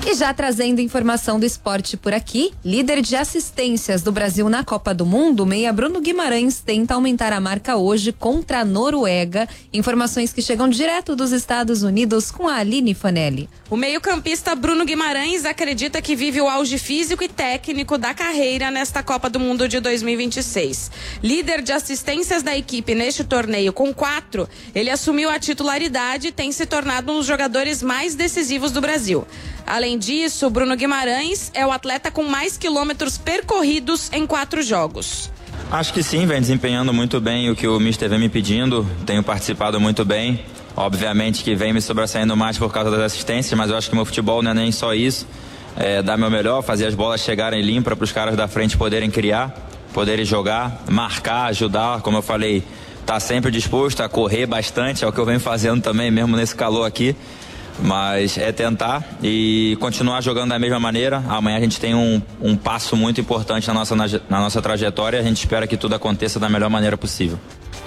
E já trazendo informação do esporte por aqui, líder de assistências do Brasil na Copa do Mundo, meia Bruno Guimarães tenta aumentar a marca hoje contra a Noruega. Informações que chegam direto dos Estados Unidos com a Aline Fanelli. O meio-campista Bruno Guimarães acredita que vive o auge físico e técnico da carreira nesta Copa do Mundo de 2026. Líder de assistências da equipe neste torneio com 4, ele assumiu a titularidade e tem se tornado um dos jogadores mais decisivos do Brasil. Além disso, Bruno Guimarães é o atleta com mais quilômetros percorridos em 4 jogos. Acho que sim, vem desempenhando muito bem o que o Mister vem me pedindo, tenho participado muito bem. Obviamente que vem me sobressaindo mais por causa das assistências, mas eu acho que meu futebol não é nem só isso. É dar meu melhor, fazer as bolas chegarem limpas para os caras da frente poderem criar, poderem jogar, marcar, ajudar, como eu falei, tá sempre disposto a correr bastante, é o que eu venho fazendo também, mesmo nesse calor aqui. Mas é tentar e continuar jogando da mesma maneira. Amanhã a gente tem um passo muito importante na nossa trajetória. A gente espera que tudo aconteça da melhor maneira possível.